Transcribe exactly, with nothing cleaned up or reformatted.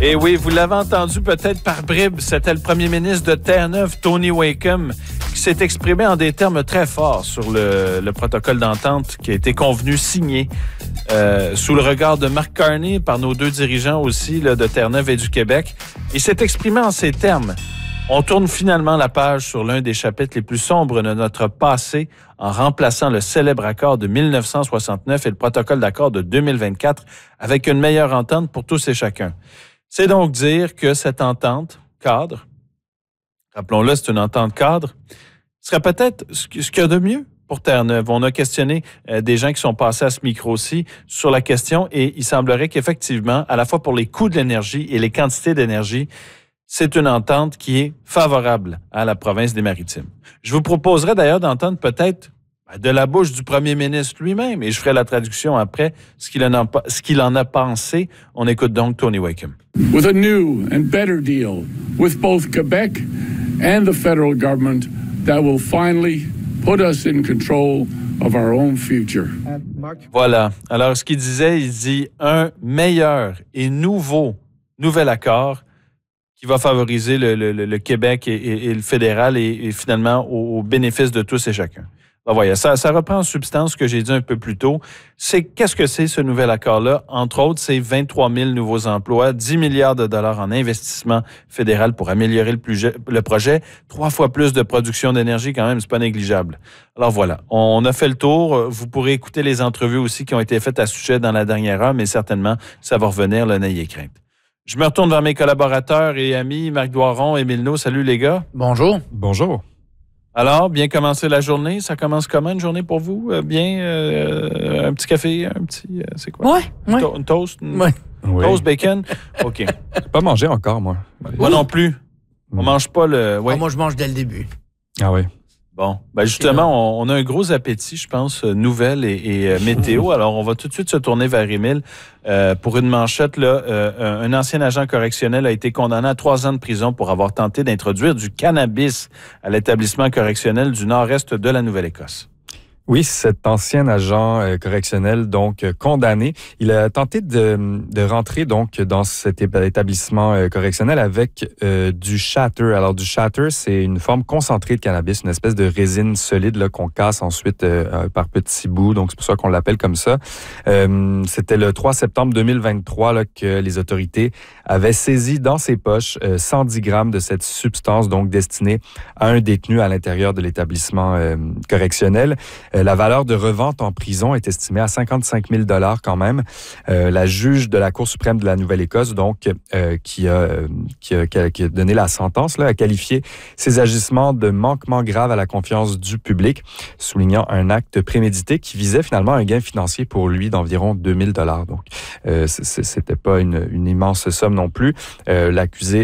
Et oui, vous l'avez entendu peut-être par bribes, c'était le premier ministre de Terre-Neuve, Tony Wakeham, qui s'est exprimé en des termes très forts sur le, le protocole d'entente qui a été convenu, signé, euh, sous le regard de Mark Carney, par nos deux dirigeants aussi là, de Terre-Neuve et du Québec. Il s'est exprimé en ces termes. On tourne finalement la page sur l'un des chapitres les plus sombres de notre passé en remplaçant le célèbre accord de mille neuf cent soixante-neuf et le protocole d'accord de deux mille vingt-quatre avec une meilleure entente pour tous et chacun. C'est donc dire que cette entente cadre, rappelons-le, c'est une entente cadre, serait peut-être ce qu'il y a de mieux pour Terre-Neuve. On a questionné euh, des gens qui sont passés à ce micro-ci sur la question et il semblerait qu'effectivement, à la fois pour les coûts de l'énergie et les quantités d'énergie, c'est une entente qui est favorable à la province des Maritimes. Je vous proposerai d'ailleurs d'entendre peut-être de la bouche du premier ministre lui-même, et je ferai la traduction après, ce qu'il en a, ce qu'il en a pensé. On écoute donc Tony Wakeham. With a new and better deal with both Quebec and the federal government that will finally put us in control of our own future. Voilà. Alors, ce qu'il disait, il dit un meilleur et nouveau, nouvel accord qui va favoriser le, le, le Québec et, et, et le fédéral et, et finalement au, au bénéfice de tous et chacun. Ben voyez, ça, ça reprend en substance ce que j'ai dit un peu plus tôt. C'est qu'est-ce que c'est ce nouvel accord-là? Entre autres, c'est vingt-trois mille nouveaux emplois, dix milliards de dollars en investissement fédéral pour améliorer le, plus, le projet, trois fois plus de production d'énergie quand même, c'est pas négligeable. Alors voilà, on a fait le tour. Vous pourrez écouter les entrevues aussi qui ont été faites à ce sujet dans la dernière heure, mais certainement, ça va revenir, là, n'ayez crainte. Je me retourne vers mes collaborateurs et amis, Marc Doiron et Milno. Salut les gars. Bonjour. Bonjour. Alors, bien commencer la journée. Ça commence comment une journée pour vous? Euh, bien, euh, un petit café, un petit... Euh, c'est quoi? Oui. Une, ouais. to- une toast? Une ouais. toast, bacon? OK. J'ai pas mangé encore, moi. Moi non plus. On Mm. mange pas le... Ouais. Ah, moi, je mange dès le début. Ah oui. Bon, ben justement, on, on a un gros appétit, je pense, euh, nouvelles et, et euh, météo. Alors, on va tout de suite se tourner vers Émile euh, pour une manchette. Là, euh, un ancien agent correctionnel a été condamné à trois ans de prison pour avoir tenté d'introduire du cannabis à l'établissement correctionnel du nord-est de la Nouvelle-Écosse. Oui, cet ancien agent euh, correctionnel, donc euh, condamné, il a tenté de, de rentrer donc dans cet établissement euh, correctionnel avec euh, du shatter. Alors, du shatter, c'est une forme concentrée de cannabis, une espèce de résine solide là, qu'on casse ensuite euh, par petits bouts. Donc, c'est pour ça qu'on l'appelle comme ça. Euh, c'était le trois septembre deux mille vingt-trois là, que les autorités avaient saisi dans ses poches euh, cent dix grammes de cette substance, donc destinée à un détenu à l'intérieur de l'établissement euh, correctionnel. La valeur de revente en prison est estimée à cinquante-cinq mille dollars quand même. Euh, la juge de la Cour suprême de la Nouvelle-Écosse, donc, euh, qui, a, qui, a, qui a donné la sentence, là, a qualifié ces agissements de manquement grave à la confiance du public, soulignant un acte prémédité qui visait finalement un gain financier pour lui d'environ deux mille dollars. Donc, euh, c'était pas une, une immense somme non plus. Euh, l'accusé